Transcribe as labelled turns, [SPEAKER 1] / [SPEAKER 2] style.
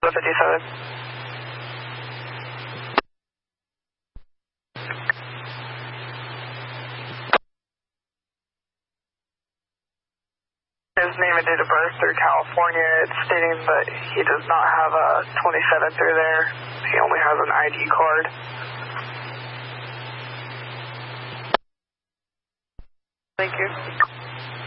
[SPEAKER 1] 57. His name and date of birth through California. It's stating that he does not have a 27 through there. He only has an ID card. Thank you.